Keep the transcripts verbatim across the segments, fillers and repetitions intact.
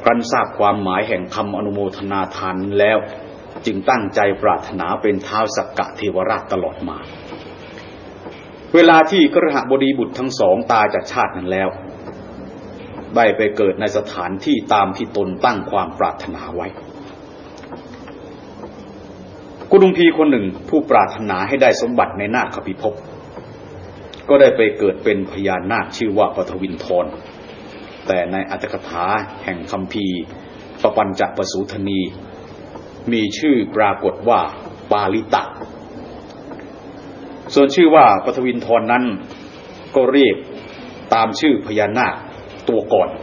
ครั้นทราบความหมายแห่งคำอนุโมทนาทานแล้วจึงตั้งใจปรารถนาเป็นท้าวสักกะเทวราชตลอดมาเวลาที่กฤหบดีบุตรทั้งสองตายจากชาตินั้นแล้วได้ไปเกิดในสถานที่ตามที่ตนตั้งความปรารถนาไว้กุดุมพีคนหนึ่งผู้ปรารถนาให้ได้สมบัติในนาคพิภพก็ได้ไปเกิดเป็นพญานาคชื่อว่าปฐวินทรแต่ในอรรถกถาแห่งคัมภีร์ปปัญจปสูทนีมีชื่อปรากฏว่าปาลิตะส่วนชื่อว่าปฐวินทรนั้นก็เรียกตามชื่อพญานาคตัวก่อน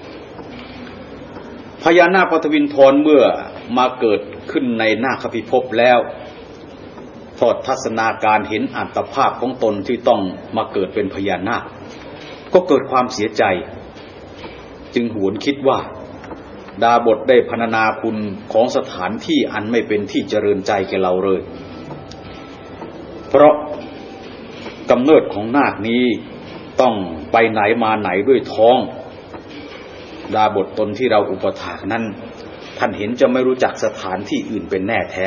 พญานาคปฐวินทรเมื่อมาเกิดขึ้นในนาคพิภพแล้วทอดทัศนาการเห็นอัตภาพของตนที่ต้องมาเกิดเป็นพญานาคก็เกิดความเสียใจจึงหวนคิดว่าดาบทได้พรรณนาคุณของสถานที่อันไม่เป็นที่เจริญใจแก่เราเลยเพราะกำเนิดของนาคนี้ต้องไปไหนมาไหนด้วยท้องดาบทตนที่เราอุปถากนั้นท่านเห็นจะไม่รู้จักสถานที่อื่นเป็นแน่แท้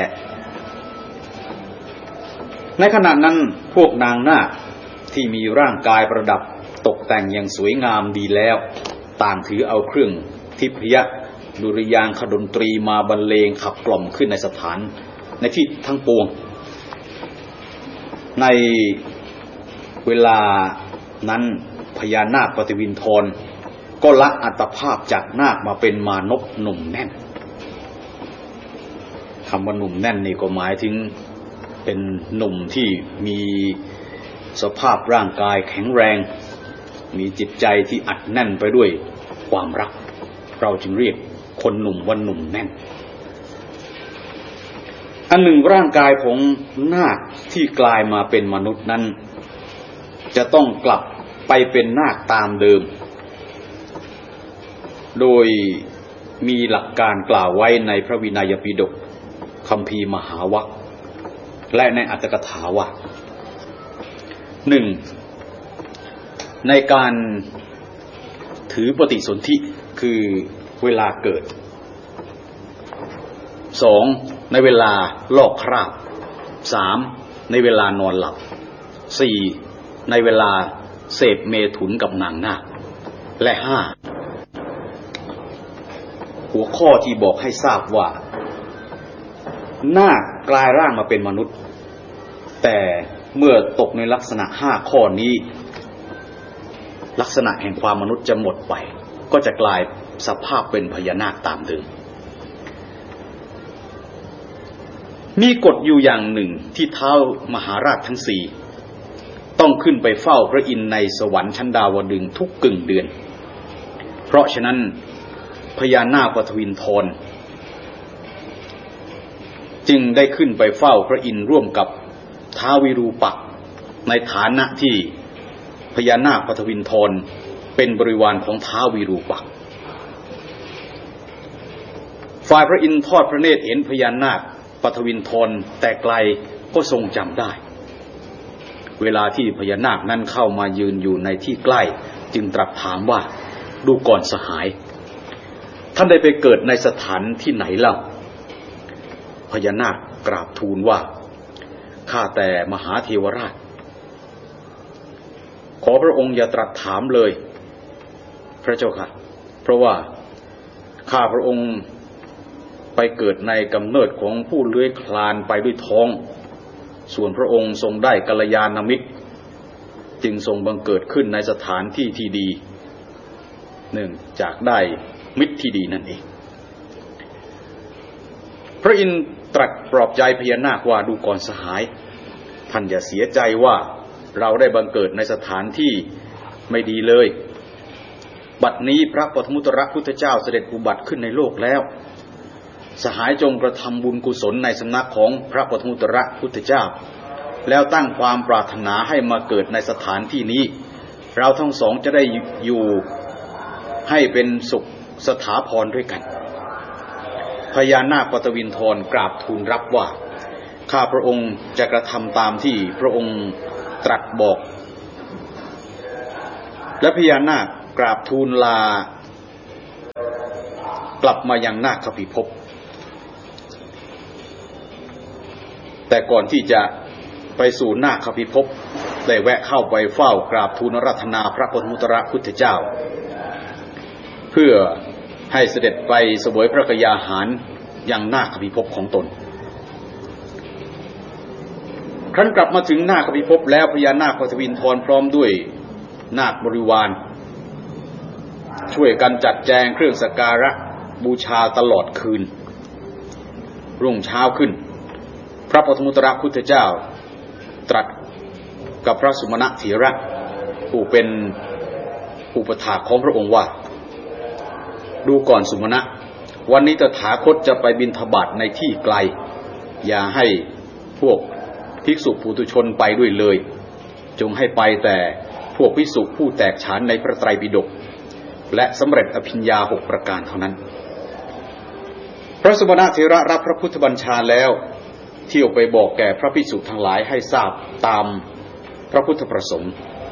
ในขณะนั้นพวกนางนาคที่มีร่างกายประดับตกแต่งอย่างสวยงามดีแล้วต่างถือเอาเครื่องทิพยดุริยางคดนตรีมาบรรเลงขับกล่อมขึ้นในสถานในที่ทั้งปวงในเวลานั้นพญานาคปฐวินทรก็ละอัตภาพจากนาคมาเป็นมานพหนุ่มแน่นคำว่าหนุ่มแน่นนี่ก็หมายถึงเป็นหนุ่มที่มีสภาพร่างกายแข็งแรงมีจิตใจที่อัดแน่นไปด้วยความรักเราจึงเรียกคนหนุ่มว่าหนุ่มแน่นอันหนึ่งร่างกายของนาคที่กลายมาเป็นมนุษย์นั้นจะต้องกลับไปเป็นนาคตามเดิมโดยมีหลักการกล่าวไว้ในพระวินัยปิฎกคัมภีร์มหาวรรคและในอรรถกถาว่าหนึ่งในการถือปฏิสนธิคือเวลาเกิดสองในเวลาลอกคราบสามในเวลานอนหลับสี่ในเวลาเสพเมถุนกับนางนาคและห้าหัวข้อที่บอกให้ทราบว่านาคกลายร่างมาเป็นมนุษย์แต่เมื่อตกในลักษณะห้าข้อนี้ลักษณะแห่งความมนุษย์จะหมดไปก็จะกลายสภาพเป็นพญานาคตามเดิมมีกฎอยู่อย่างหนึ่งที่ท้าวมหาราชทั้งสี่ต้องขึ้นไปเฝ้าพระอินทร์ในสวรรค์ชั้นดาวดึงส์ทุกกึ่งเดือนเพราะฉะนั้นพญานาคปฐวินทรจึงได้ขึ้นไปเฝ้าพระอินทร์ร่วมกับท้าววิรูปักษ์ในฐานะที่พญานาคปฐวินทรเป็นบริวารของท้าววิรูปักษ์ฝ่ายพระอินทร์ทอดพระเนตรเห็นพญานาคปฐวินทรแต่ไกลก็ทรงจำได้เวลาที่พญานาคนั้นเข้ามายืนอยู่ในที่ใกล้จึงตรัสถามว่าดูก่อนสหายท่านได้ไปเกิดในสถานที่ไหนเล่าพญานาคกราบทูลว่าข้าแต่มหาเทวราชขอพระองค์อย่าตรัสถามเลยพระเจ้าค่ะเพราะว่าข้าพระองค์ไปเกิดในกำเนิดของผู้เลื้อยคลานไปด้วยท้องส่วนพระองค์ทรงได้กัลยาณมิตรจึงทรงบังเกิดขึ้นในสถานที่ที่ดีเนื่องจากได้มิตรที่ดีนั่นเองพระอินทร์ตรัสปลอบใจพญานาคว่าดูก่อนสหายท่านอย่าเสียใจว่าเราได้บังเกิดในสถานที่ไม่ดีเลยบัดนี้พระปฐมุตระพุทธเจ้าเสด็จอุบัติขึ้นในโลกแล้วสหายจงกระทำบุญกุศลในสำนักของพระปฐมุตระพุทธเจ้าแล้วตั้งความปรารถนาให้มาเกิดในสถานที่นี้เราทั้งสองจะได้อยู่ให้เป็นสุขสถาพรด้วยกันพญานาคปฐวินทรกราบทูลรับว่าข้าพระองค์จะกระทำตามที่พระองค์ตรัสบอกและพญานาคกราบทูลลาลับมายังนาคพิภพแต่ก่อนที่จะไปสู่นาคพิภพได้แวะเข้าไปเฝ้ากราบทูลรัตนาพระปฐมุตระพุทธเจ้าเพื่อให้เสด็จไปเสวยพระกยาหารยังนาคพิภพของตนครั้นกลับมาถึงนาคพิภพแล้วพญานาคปฐวินทรพร้อมด้วยนาคบริวารช่วยกันจัดแจงเครื่องสักการะบูชาตลอดคืนรุ่งเช้าขึ้นพระปฐมุตระพุทธเจ้าตรัสกับพระสุมาณเถระผู้เป็นอุปถากของพระองค์ว่าดูก่อนสุมาณะวันนี้ตถาคตจะไปบิณฑบาตในที่ไกลอย่าให้พวกภิกษุปุถุชนไปด้วยเลยจงให้ไปแต่พวกภิกษุผู้แตกฉานในพระไตรปิฎกและสำเร็จอภิญญาหกประการเท่านั้นพระสุมาณเถระรับพระพุทธบัญชาแล้วเที่ยวไปบอกแก่พระภิกษุทั้งหลายให้ทราบตามพระพุทธประสงค์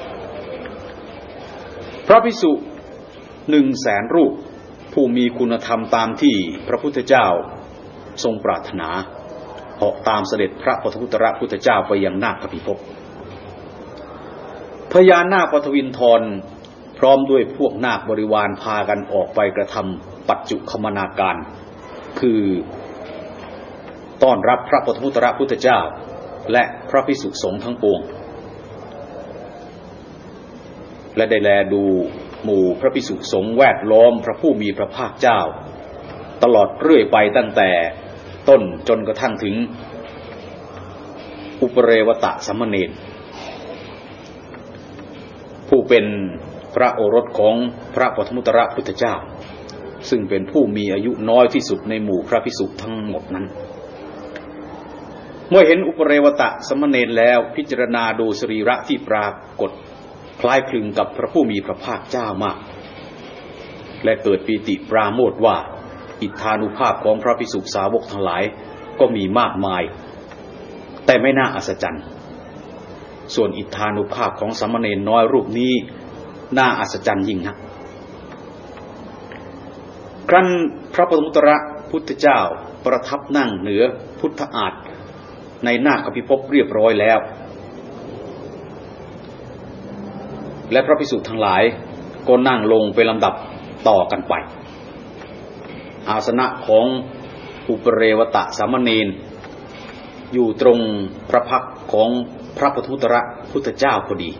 พระภิกษุหนึ่งแสนรูปผู้มีคุณธรรมตามที่พระพุทธเจ้าทรงปรารถนาเหาะตามเสด็จพระปฐมุตระพุทธเจ้าไปยังนาคพิภพพญานาคปฐวินทรพร้อมด้วยพวกนาคบริวารพากันออกไปกระทำปัจจุคมนาการคือต้อนรับพระปฐมุตระพุทธเจ้าและพระภิกษุสงฆ์ทั้งปวงและได้แลดูหมู่พระภิกษุสงฆ์แวดล้อมพระผู้มีพระภาคเจ้าตลอดเรื่อยไปตั้งแต่ต้นจนกระทั่งถึงอุปเรวตสามเณรผู้เป็นพระโอรสของพระปฐมุตระพุทธเจ้าซึ่งเป็นผู้มีอายุน้อยที่สุดในหมู่พระภิกษุทั้งหมดนั้นเมื่อเห็นอุปเรวตสามเณรแล้วพิจารณาดูสรีระที่ปรากฏคล้ายคลึงกับพระผู้มีพระภาคเจ้ามากและเกิดปีติปราโมทย์ว่าอิทธานุภาพของพระภิกษุสาวกทั้งหลายก็มีมากมายแต่ไม่น่าอัศจรรย์ส่วนอิทธานุภาพของสามเณรน้อยรูปนี้น่าอัศจรรย์ยิ่งนักครั้นพระปฐมุตระพุทธเจ้าประทับนั่งเหนือพุทธอาฏในนาคพิภพเรียบร้อยแล้วและพระภิกษุทั้งหลายก็นั่งลงเป็นลำดับต่อกันไปอาสนะของอุปเรวตสามเณรอยู่ตรงพระพักตร์ของพระปฐมุตระพุทธเจ้าพอดี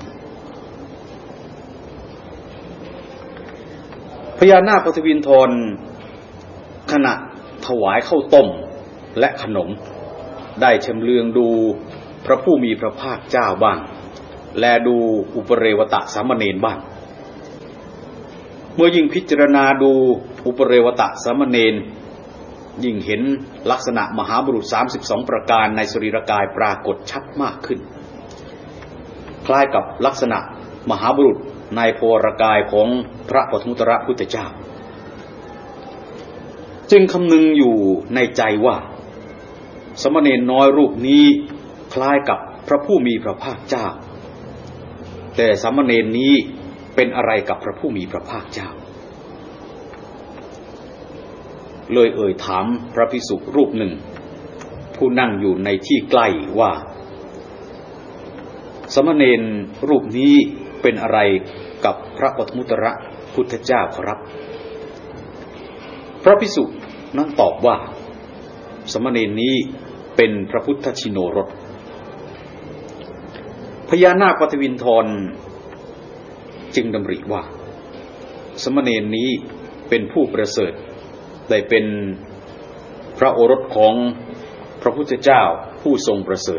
พญานาคปฐวินทรขณะถวายข้าวต้มและขนมได้ชำเลืองดูพระผู้มีพระภาคเจ้าบ้างและดูอุปเรวตสามเณรบ้างเมื่อยิ่งพิจารณาดูอุปเรวตสามเณรยิ่งเห็นลักษณะมหาบุรุษสามสิบสองประการในสรีรกายปรากฏชัดมากขึ้นคล้ายกับลักษณะมหาบุรุษในโพรกายของพระปฐมุตระพุทธเจ้าจึงคำนึงอยู่ในใจว่าสามเณรน้อยรูปนี้คล้ายกับพระผู้มีพระภาคเจ้าแต่สามเณรนี้เป็นอะไรกับพระผู้มีพระภาคเจ้าเลยเอ่ยถามพระภิกษุรูปหนึ่งผู้นั่งอยู่ในที่ใกล้ว่าสามเณรรูปนี้เป็นอะไรกับพระปฐมุตระพุทธเจ้าครับพระภิกษุนั้นตอบว่าสามเณรนี้เป็นพระพุทธชิโนรสพญานาคปฐวินทรจึงดำริว่าสามเณรนี้เป็นผู้ประเสริฐได้เป็นพระโอรสของพระพุทธเจ้าผู้ทรงประเสริฐ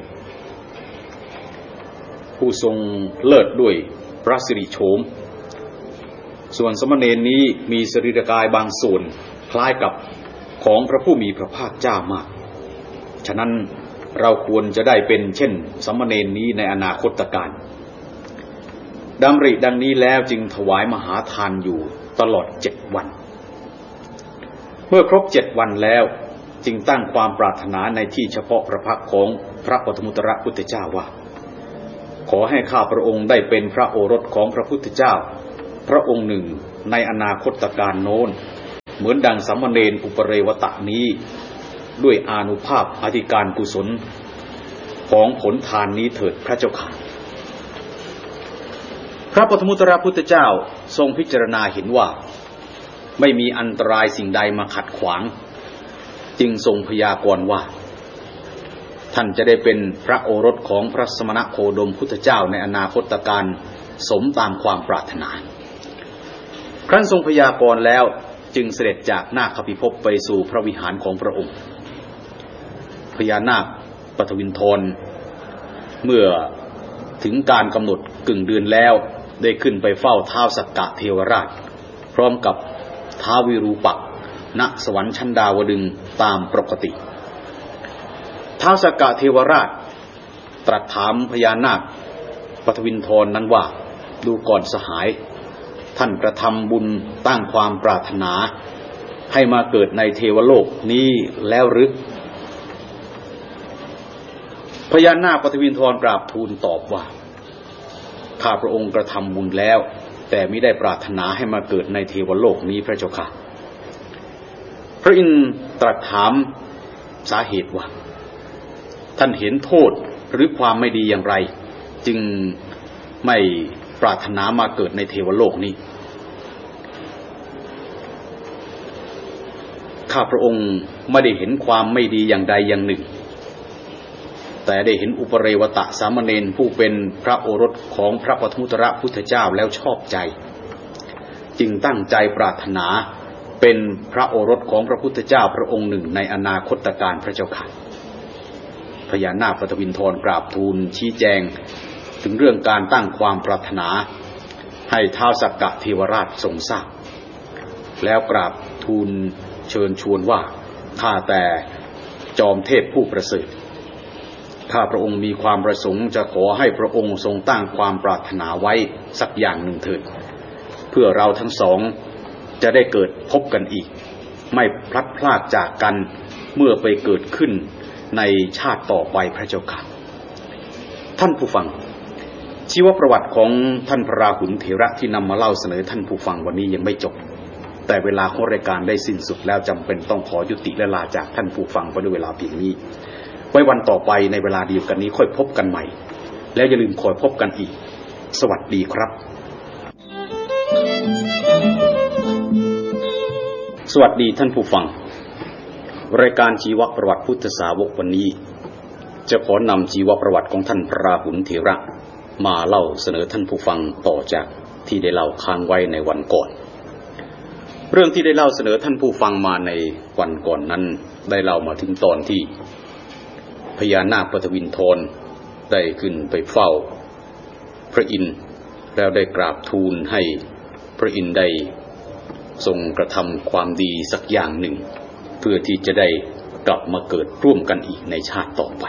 ผู้ทรงเลิศด้วยพระสิริโฉมส่วนสามเณรนี้มีสรีรกายบางส่วนคล้ายกับของพระผู้มีพระภาคเจ้ามากฉะนั้นเราควรจะได้เป็นเช่นสามเณรนี้ในอนาคตการดำริดังนี้แล้วจึงถวายมหาทานอยู่ตลอดเจ็ดวันเมื่อครบเจ็ดวันแล้วจึงตั้งความปรารถนาในที่เฉพาะพระพักตร์ของพระปฐมุตระพุทธเจ้าว่าขอให้ข้าพระองค์ได้เป็นพระโอรสของพระพุทธเจ้าพระองค์หนึ่งในอนาคตการโน้นเหมือนดังสามเณรอุปเรวตะนี้ด้วยอานุภาพอธิการกุศลของผลทานนี้เถิดพระเจ้าค่ะพระปฐมุตตรพุทธเจ้าทรงพิจารณาเห็นว่าไม่มีอันตรายสิ่งใดมาขัดขวางจึงทรงพยากรณ์ว่าท่านจะได้เป็นพระโอรสของพระสมณโคดมพุทธเจ้าในอนาคตการสมตามความปรารถนาครั้นทรงพยากรณ์แล้วจึงเสด็จจากนาคพิภพไปสู่พระวิหารของพระองค์พญานาคปฐวินทรเมื่อถึงการกำหนดกึ่งเดือนแล้วได้ขึ้นไปเฝ้าท้าวสักกะเทวราชพร้อมกับท้าววิรูปักษ์ณสวรรค์ชั้นดาวดึงส์ตามปกติท้าวสักกะเทวราชตรัสถามพญานาคปฐวินทรนั้นว่าดูก่อนสหายท่านกระทำบุญตั้งความปรารถนาให้มาเกิดในเทวโลกนี้แล้วหรือพญานาคปฐวินทรกราบทูลตอบว่าข้าพระองค์กระทำบุญแล้วแต่มิได้ปรารถนาให้มาเกิดในเทวโลกนี้พระเจ้าค่ะพระอินทร์ตรัสถามสาเหตุว่าท่านเห็นโทษหรือความไม่ดีอย่างไรจึงไม่ปรารถนามาเกิดในเทวโลกนี้ข้าพระองค์ไม่ได้เห็นความไม่ดีอย่างใดอย่างหนึ่งแต่ได้เห็นอุปเรวตะสามเณรผู้เป็นพระโอรสของพระปฐมุตตรพุทธเจ้าแล้วชอบใจจึงตั้งใจปรารถนาเป็นพระโอรสของพระพุทธเจ้าพระองค์หนึ่งในอนาคตการพระเจ้าค่ะพญานาคปฐวินทรกราบทูลชี้แจงถึงเรื่องการตั้งความปรารถนาให้ท้าวสักกะเทวราชทรงทราบแล้วกราบทูลเชิญชวนว่าข้าแต่จอมเทพผู้ประเสริฐข้าพระองค์มีความประสงค์จะขอให้พระองค์ทรงตั้งความปรารถนาไว้สักอย่างหนึ่งเถิดเพื่อเราทั้งสองจะได้เกิดพบกันอีกไม่พลัดพรากจากกันเมื่อไปเกิดขึ้นในชาติต่อไปพระเจ้าค่ะท่านผู้ฟังชีวประวัติของท่านพระราหุลเถระที่นำมาเล่าเสนอท่านผู้ฟังวันนี้ยังไม่จบแต่เวลาของรายการได้สิ้นสุดแล้วจำเป็นต้องขอยุติและลาจากท่านผู้ฟังไปด้วยเวลาเพียงนี้ไว้วันต่อไปในเวลาเดียวกันนี้ค่อยพบกันใหม่แล้วอย่าลืมคอยพบกันอีกสวัสดีครับสวัสดีท่านผู้ฟังรายการชีวประวัติพุทธสาวกวันนี้จะขอนำชีวประวัติของท่านพระราหุลเถระมาเล่าเสนอท่านผู้ฟังต่อจากที่ได้เล่าค้างไว้ในวันก่อนเรื่องที่ได้เล่าเสนอท่านผู้ฟังมาในวันก่อนนั้นได้เล่ามาถึงตอนที่พญานาคปฐวินทรได้ขึ้นไปเฝ้าพระอินทร์แล้วได้กราบทูลให้พระอินทร์ได้ทรงกระทำความดีสักอย่างหนึ่งเพื่อที่จะได้กลับมาเกิดร่วมกันอีกในชาติต่อไป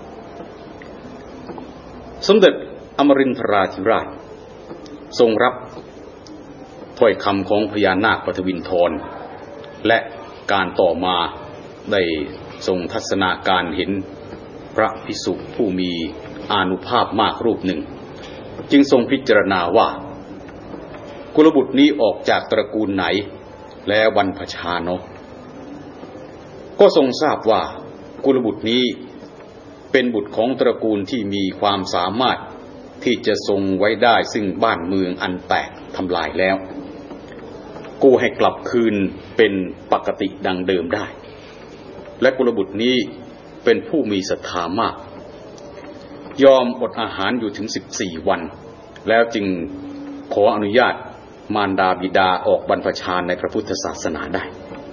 สมเด็จอมรินทราธิราชทรงรับถ้อยคำของพญานาคปฐวินทรและการต่อมาได้ทรงทัศนาการเห็นพระภิกษุผู้มีอานุภาพมากรูปหนึ่งจึงทรงพิจารณาว่ากุลบุตรนี้ออกจากตระกูลไหนและบรรพชาเนาะก็ทรงทราบว่ากุลบุตรนี้เป็นบุตรของตระกูลที่มีความสามารถที่จะทรงไว้ได้ซึ่งบ้านเมืองอันแตกทำลายแล้วกู้ให้กลับคืนเป็นปกติดังเดิมได้และกุลบุตรนี้เป็นผู้มีศรัทธามากยอมอดอาหารอยู่ถึงสิบสี่วันแล้วจึงขออนุญาตมารดาบิดาออกบรรพชาในพระพุทธศาสนาได้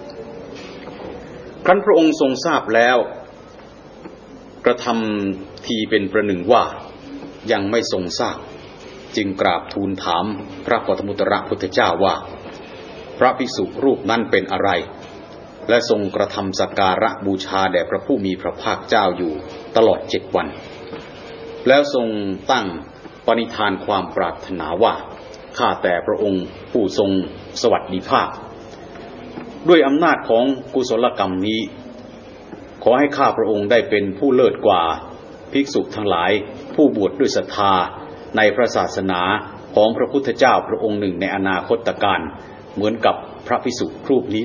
ครั้นพระองค์ทรงทราบแล้วกระทำทีเป็นประหนึ่งว่ายังไม่ทรงทราบจึงกราบทูลถามพระปฐมุตตรพุทธเจ้าว่าพระภิกษุรูปนั้นเป็นอะไรและทรงกระทำสักการะบูชาแด่พระผู้มีพระภาคเจ้าอยู่ตลอดเจ็ดวันแล้วทรงตั้งปณิธานความปรารถนาว่าข้าแต่พระองค์ผู้ทรงสวัสดิภาพด้วยอำนาจของกุศลกรรมนี้ขอให้ข้าพระองค์ได้เป็นผู้เลิศกว่าภิกษุทั้งหลายผู้บวชด้วยศรัทธาในพระศาสนาของพระพุทธเจ้าพระองค์หนึ่งในอนาคตการเหมือนกับพระภิกษุรูปนี้